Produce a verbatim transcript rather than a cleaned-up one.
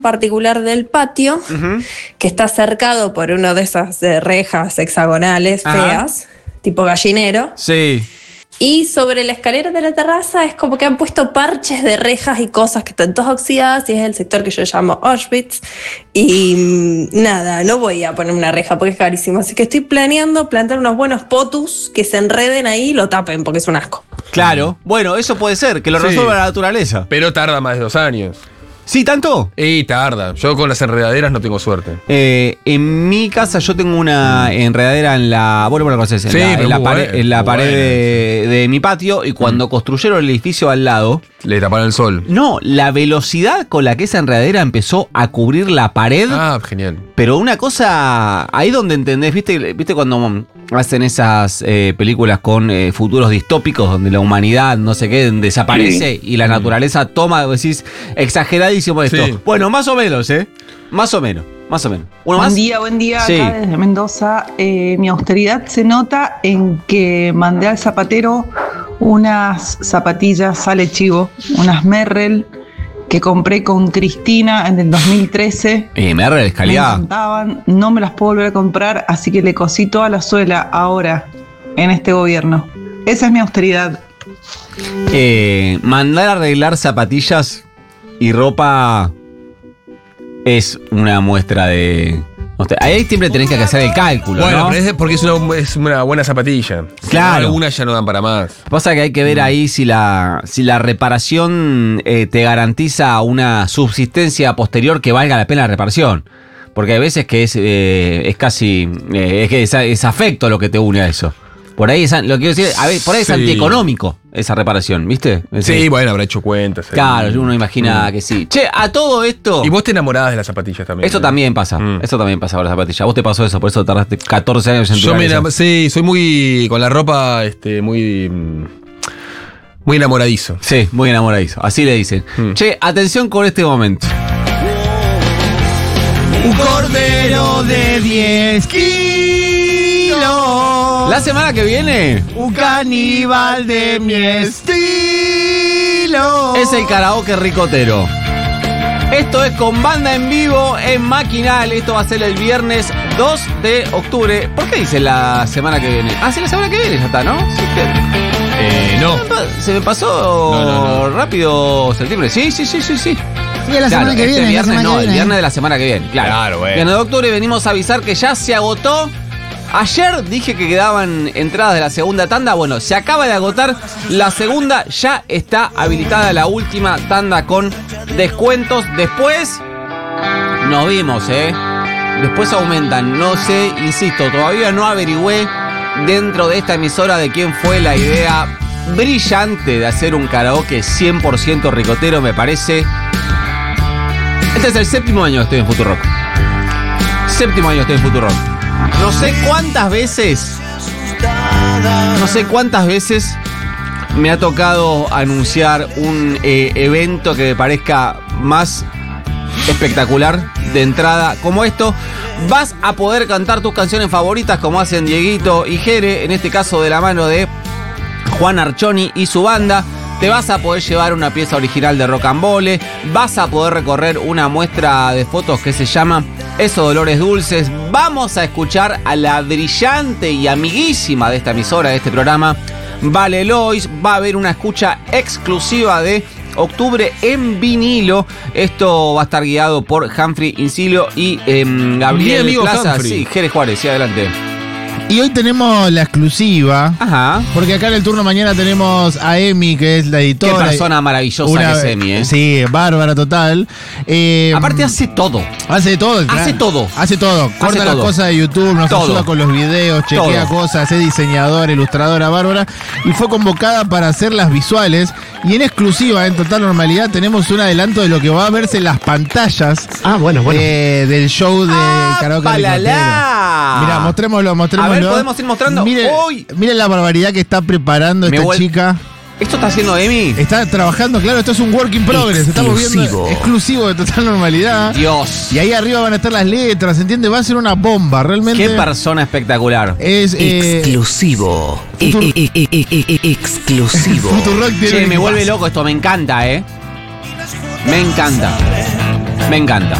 particular del patio, uh-huh. que está cercado por una de esas eh, rejas hexagonales feas, uh-huh. tipo gallinero. Sí. Y sobre la escalera de la terraza es como que han puesto parches de rejas y cosas que están todas oxidadas, y es el sector que yo llamo Auschwitz. Y nada, no voy a poner una reja porque es carísimo. Así que estoy planeando plantar unos buenos potus que se enreden ahí y lo tapen porque es un asco. Claro, bueno, eso puede ser, que lo sí. resuelva la naturaleza. Pero tarda más de dos años. ¿Sí, tanto? Y tarda. Yo con las enredaderas no tengo suerte. Eh, en mi casa yo tengo una enredadera en la... Bueno, bueno, conoces, en, sí, la, en, la, pare, bueno, en la pared bueno, de, de mi patio, y cuando mm. construyeron el edificio al lado... Le taparon el sol. No, la velocidad con la que esa enredadera empezó a cubrir la pared. Ah, genial. Pero una cosa... Ahí donde entendés, ¿viste, ¿viste cuando hacen esas eh, películas con eh, futuros distópicos donde la humanidad, no sé qué, desaparece sí. y la naturaleza toma, decís, exageradísimo esto? Sí. Bueno, más o menos, ¿eh? Más o menos, más o menos. ¿Uno buen más? día, buen día, sí. acá desde Mendoza. Eh, mi austeridad se nota en que mandé al zapatero unas zapatillas, sale chivo, unas Merrell, que compré con Cristina en el dos mil trece. Eh, Merrell es calidad. Me encantaban, no me las puedo volver a comprar, así que le cosí toda la suela ahora, en este gobierno. Esa es mi austeridad. Eh, mandar a arreglar zapatillas y ropa es una muestra de... Ahí siempre tenés que hacer el cálculo, bueno, ¿no? Pero es porque es una, es una buena zapatilla. Claro. Algunas ya no dan para más. Pasa que hay que ver mm. ahí si la, si la reparación eh, te garantiza una subsistencia posterior que valga la pena la reparación. Porque hay veces que es, eh, es casi... Eh, es que es, es afecto lo que te une a eso. Por ahí es, lo que quiero decir, a ver, por ahí sí. es antieconómico esa reparación, ¿viste? Es sí, decir, bueno, habrá hecho cuentas. Ahí. Claro, uno imagina mm. que sí. Che, a todo esto... Y vos te enamorabas de las zapatillas también. Eso ¿no? también pasa, mm. eso también pasa con las zapatillas. Vos te pasó eso, por eso tardaste catorce años en Yo me enam- Sí, soy muy, con la ropa, este, muy... Muy enamoradizo. Sí, muy enamoradizo, así le dicen. Mm. Che, atención con este momento. Un cordero de diez kilos. La semana que viene, un caníbal de mi estilo. Es el karaoke ricotero. Esto es con banda en vivo en Maquinal. Esto va a ser el viernes dos de octubre. ¿Por qué dice la semana que viene? Ah, sí, la semana que viene ya está, ¿no? Sí, que... Eh, no. Se me pasó no, no, no. rápido septiembre. Sí, sí, sí, sí, sí. Sí, la claro, semana que este viene. Viernes, la no, que el viernes de la semana que viene. Claro, claro bueno. viernes de octubre venimos a avisar que ya se agotó. Ayer dije que quedaban entradas de la segunda tanda. Bueno, se acaba de agotar la segunda. Ya está habilitada la última tanda con descuentos. Después nos vimos, ¿eh? Después aumentan. No sé, insisto, todavía no averigüé dentro de esta emisora de quién fue la idea brillante de hacer un karaoke cien por ciento ricotero, me parece. Este es el séptimo año que estoy en Futurock. Séptimo año que estoy en Futurock. No sé cuántas veces, no sé cuántas veces me ha tocado anunciar un eh, evento que me parezca más espectacular de entrada como esto. Vas a poder cantar tus canciones favoritas como hacen Dieguito y Jere, en este caso de la mano de Juan Archoni y su banda. Te vas a poder llevar una pieza original de Rocambole. Vas a poder recorrer una muestra de fotos que se llama Esos Dolores Dulces. Vamos a escuchar a la brillante y amiguísima de esta emisora, de este programa, Vale Lois. Va a haber una escucha exclusiva de Octubre en vinilo. Esto va a estar guiado por Humphrey Incilio y eh, Gabriel Mi amigo Plaza. Humphrey. Sí, Jerez Juárez, sí, adelante. Y hoy tenemos la exclusiva. Ajá. Porque acá en el turno mañana tenemos a Emi, que es la editora. Qué persona maravillosa una, que es Emi, ¿eh? Sí, bárbara total. Eh, Aparte hace todo. Hace todo. Hace claro. todo. Hace todo. Corta hace las todo. cosas de YouTube, nos todo. ayuda con los videos, chequea todo. cosas, es diseñadora, ilustradora, bárbara. Y fue convocada para hacer las visuales. Y en exclusiva, en total normalidad, tenemos un adelanto de lo que va a verse en las pantallas. Ah, bueno, bueno. Eh, del show de ah, Karaoke palala. Mirá, mostrémoslo, mostrémoslo. A ver, podemos ir mostrando. Miren, Uy. miren la barbaridad que está preparando Me esta vuel- chica. ¿Esto está haciendo Emi? Está trabajando, claro, esto es un work in progress. Estamos viendo exclusivo de total normalidad. Dios. Y ahí arriba van a estar las letras, ¿entiendes? Va a ser una bomba, realmente. Qué persona espectacular. Es eh, exclusivo. Futur- E- e- e- e- e- e- exclusivo. Futurock tiene Che, un me vuelve equipazo. loco esto, me encanta, ¿eh? Me encanta. Me encanta.